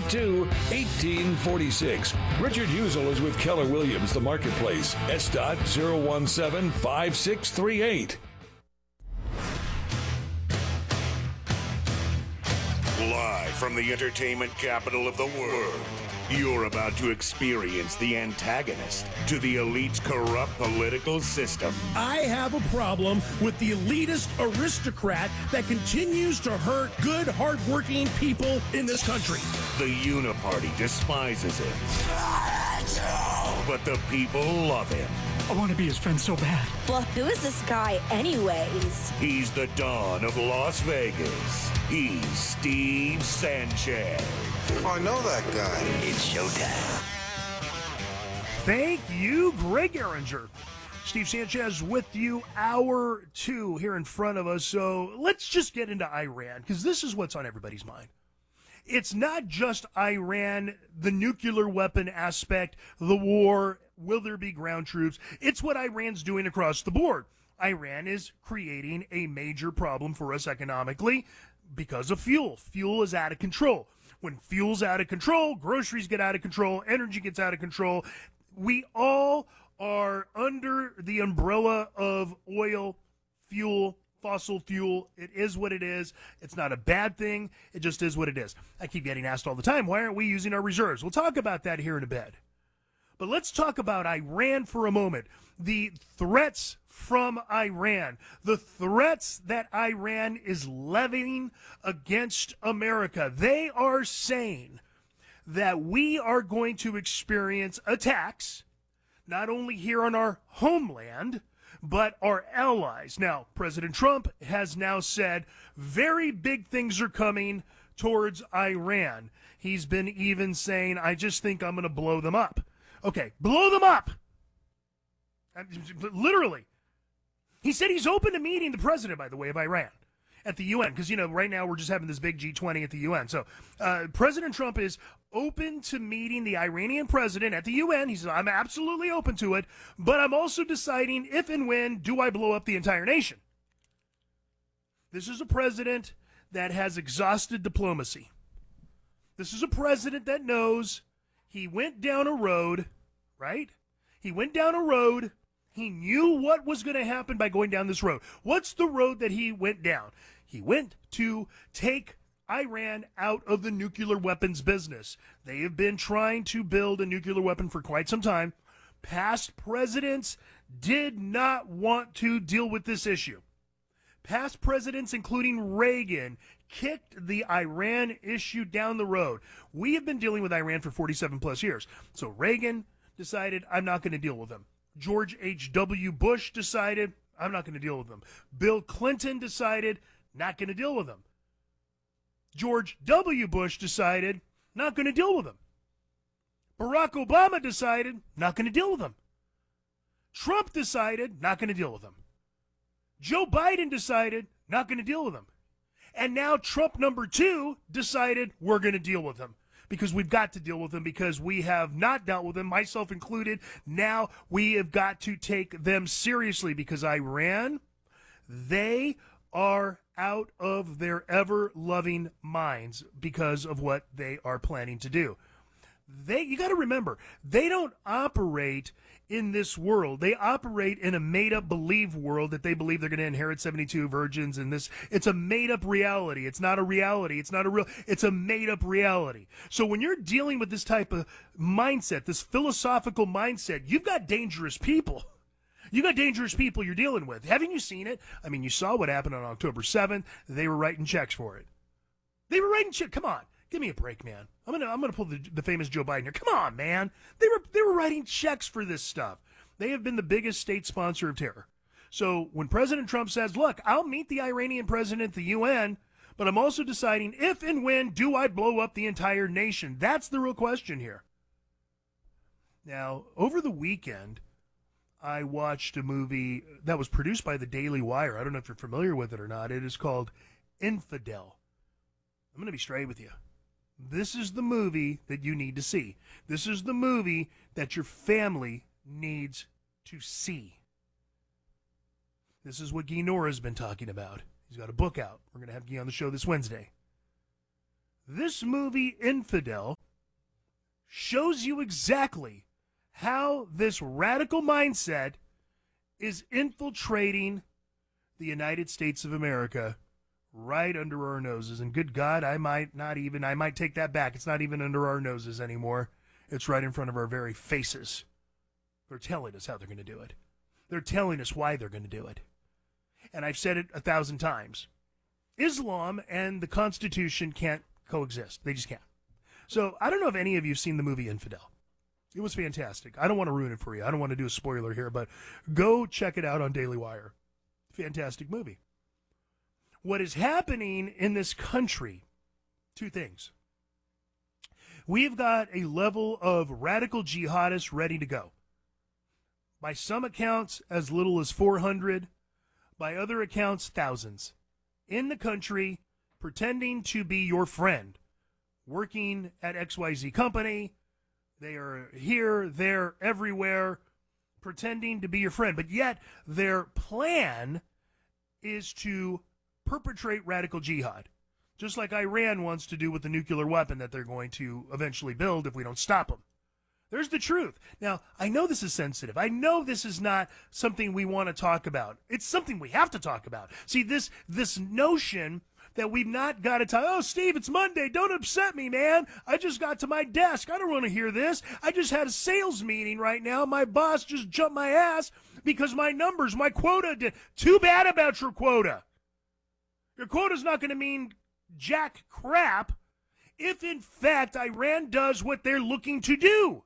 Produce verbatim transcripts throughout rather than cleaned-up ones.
two, eighteen forty-six. Richard Husel is with Keller Williams, the marketplace. S dot zero one seven five six three eight. Live from the entertainment capital of the world, you're about to experience the antagonist to the elite's corrupt political system. I have a problem with the elitist aristocrat that continues to hurt good, hardworking people in this country. The Uniparty despises him, but the people love him. I want to be his friend so bad. Well, who is this guy anyways? He's the Don of Las Vegas. He's Steve Sanchez. Oh, I know that guy. It's showtime. Thank you, Greg Erringer. Steve Sanchez with you, hour two here in front of us. So let's just get into Iran, because this is what's on everybody's mind. It's not just Iran, the nuclear weapon aspect, the war, will there be ground troops? It's what Iran's doing across the board. Iran is creating a major problem for us economically because of fuel. Fuel is out of control. When fuel's out of control, groceries get out of control, energy gets out of control. We all are under the umbrella of oil, fuel, fossil fuel. It is what it is. It's not a bad thing. It just is what it is. I keep getting asked all the time, why aren't we using our reserves? We'll talk about that here in a bit. But let's talk about Iran for a moment. The threats from Iran, the threats that Iran is levying against America. They are saying that we are going to experience attacks, not only here on our homeland, but our allies. Now, President Trump has now said very big things are coming towards Iran. He's been even saying, I just think I'm going to blow them up. Okay, blow them up. Literally. He said he's open to meeting the president, by the way, of Iran at the U N, because, you know, right now we're just having this big G twenty at the U N. So uh, President Trump is open to meeting the Iranian president at the U N. He said, I'm absolutely open to it, but I'm also deciding if and when do I blow up the entire nation. This is a president that has exhausted diplomacy. This is a president that knows he went down a road, right? He went down a road. He knew what was going to happen by going down this road. What's the road that he went down? He went to take Iran out of the nuclear weapons business. They have been trying to build a nuclear weapon for quite some time. Past presidents did not want to deal with this issue. Past presidents, including Reagan, kicked the Iran issue down the road. We have been dealing with Iran for forty-seven plus years. So Reagan decided, I'm not going to deal with them. George H W. Bush decided, I'm not going to deal with them. Bill Clinton decided, not going to deal with them. George W. Bush decided, not going to deal with them. Barack Obama decided, not going to deal with them. Trump decided, not going to deal with them. Joe Biden decided, not going to deal with them. And now Trump number two decided, we're going to deal with them. Because we've got to deal with them, because we have not dealt with them, myself included. Now we have got to take them seriously, because Iran, they are out of their ever-loving minds because of what they are planning to do. They, you got to remember, they don't operate in this world. They operate in a made-up believe world that they believe they're going to inherit seventy-two virgins and this. It's a made-up reality. It's not a reality. It's not a real, it's a made-up reality. So when you're dealing with this type of mindset, this philosophical mindset, you've got dangerous people. You got dangerous people you're dealing with. Haven't you seen it? I mean, you saw what happened on October seventh. They were writing checks for it. They were writing checks. Come on. Give me a break, man. I'm gonna I'm gonna pull the, the famous Joe Biden here. Come on, man. They were they were writing checks for this stuff. They have been the biggest state sponsor of terror. So when President Trump says, "Look, I'll meet the Iranian president at the U N, but I'm also deciding if and when do I blow up the entire nation." That's the real question here. Now, over the weekend, I watched a movie that was produced by the Daily Wire. I don't know if you're familiar with it or not. It is called Infidel. I'm going to be straight with you. This is the movie that you need to see. This is the movie that your family needs to see. This is what Guy Nora has been talking about. He's got a book out. We're going to have Guy on the show this Wednesday. This movie, Infidel, shows you exactly how this radical mindset is infiltrating the United States of America right under our noses. And good God, I might not even, I might take that back. It's not even under our noses anymore. It's right in front of our very faces. They're telling us how they're going to do it. They're telling us why they're going to do it. And I've said it a thousand times. Islam and the Constitution can't coexist. They just can't. So I don't know if any of you have seen the movie Infidel. It was fantastic. I don't want to ruin it for you. I don't want to do a spoiler here, but go check it out on Daily Wire. Fantastic movie. What is happening in this country, two things. We've got a level of radical jihadists ready to go. By some accounts, as little as four hundred. By other accounts, thousands. In the country, pretending to be your friend. Working at X Y Z company. They are here, there, everywhere. Pretending to be your friend. But yet, their plan is to perpetrate radical jihad. Just like Iran wants to do with the nuclear weapon that they're going to eventually build if we don't stop them. There's the truth. Now, I know this is sensitive. I know this is not something we want to talk about. It's something we have to talk about. See, this this notion that we've not got to talk, oh, Steve, it's Monday. Don't upset me, man. I just got to my desk. I don't want to hear this. I just had a sales meeting right now. My boss just jumped my ass because my numbers, my quota did. Too bad about your quota. Your quota's not going to mean jack crap if, in fact, Iran does what they're looking to do.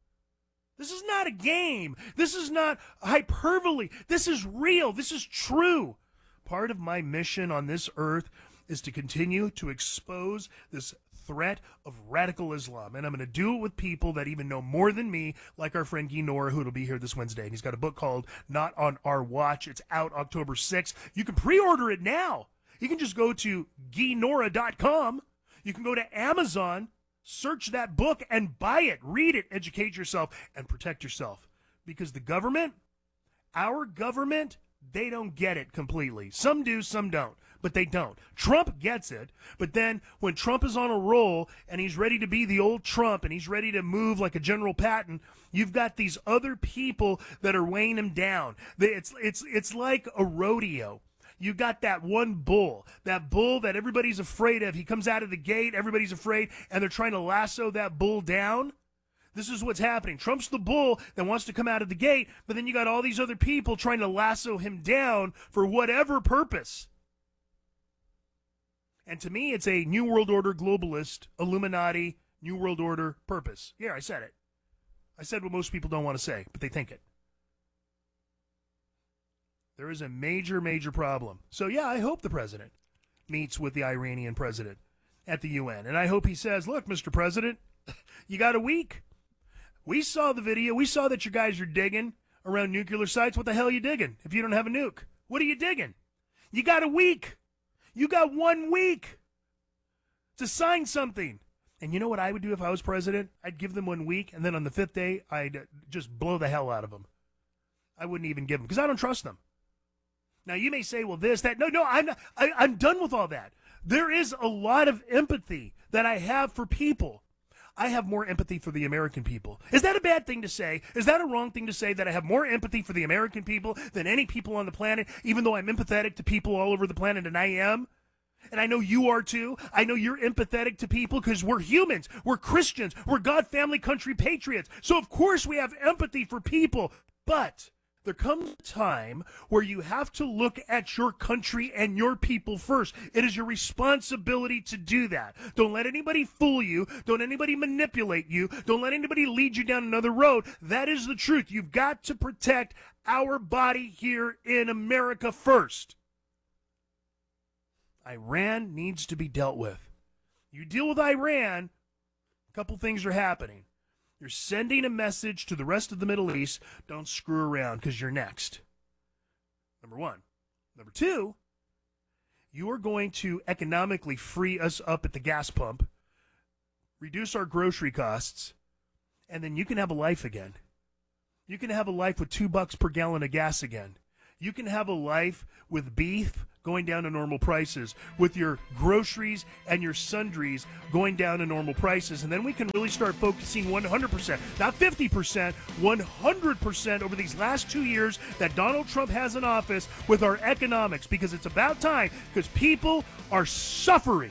This is not a game. This is not hyperbole. This is real. This is true. Part of my mission on this earth is to continue to expose this threat of radical Islam. And I'm going to do it with people that even know more than me, like our friend Guy Nora, who will be here this Wednesday. And he's got a book called Not on Our Watch. It's out October sixth. You can pre-order it now. You can just go to guy nora dot com. You can go to Amazon, search that book, and buy it. Read it, educate yourself, and protect yourself. Because the government, our government, they don't get it completely. Some do, some don't, but they don't. Trump gets it, but then when Trump is on a roll and he's ready to be the old Trump and he's ready to move like a General Patton, you've got these other people that are weighing him down. It's, it's, it's like a rodeo. You got that one bull, that bull that everybody's afraid of. He comes out of the gate, everybody's afraid, and they're trying to lasso that bull down. This is what's happening. Trump's the bull that wants to come out of the gate, but then you got all these other people trying to lasso him down for whatever purpose. And to me, it's a New World Order globalist, Illuminati, New World Order purpose. Yeah, I said it. I said what most people don't want to say, but they think it. There is a major, major problem. So, yeah, I hope the president meets with the Iranian president at the U N. And I hope he says, look, Mister President, you got a week. We saw the video. We saw that you guys are digging around nuclear sites. What the hell are you digging if you don't have a nuke? What are you digging? You got a week. You got one week to sign something. And you know what I would do if I was president? I'd give them one week, and then on the fifth day, I'd just blow the hell out of them. I wouldn't even give them, because I don't trust them. Now, you may say, well, this, that. No, no, I'm, not, I, I'm done with all that. There is a lot of empathy that I have for people. I have more empathy for the American people. Is that a bad thing to say? Is that a wrong thing to say, that I have more empathy for the American people than any people on the planet, even though I'm empathetic to people all over the planet, and I am? And I know you are too. I know you're empathetic to people because we're humans. We're Christians. We're God, family, country, patriots. So, of course, we have empathy for people. But there comes a time where you have to look at your country and your people first. It is your responsibility to do that. Don't let anybody fool you. Don't let anybody manipulate you. Don't let anybody lead you down another road. That is the truth. You've got to protect our body here in America first. Iran needs to be dealt with. You deal with Iran, a couple things are happening. You're sending a message to the rest of the Middle East, don't screw around because you're next. Number one. Number two, you are going to economically free us up at the gas pump, reduce our grocery costs, and then you can have a life again. You can have a life with two bucks per gallon of gas again. You can have a life with beef going down to normal prices, with your groceries and your sundries going down to normal prices. And then we can really start focusing one hundred percent, not fifty percent, one hundred percent over these last two years that Donald Trump has in office with our economics, because it's about time, because people are suffering.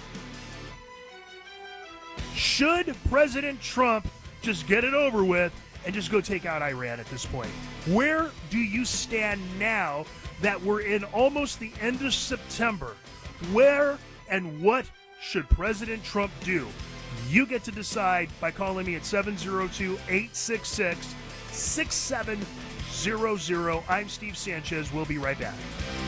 Should President Trump just get it over with and just go take out Iran at this point? Where do you stand now that we're in almost the end of September? Where and what should President Trump do? You get to decide by calling me at seven oh two, eight six six, six seven zero zero. I'm Steve Sanchez. We'll be right back.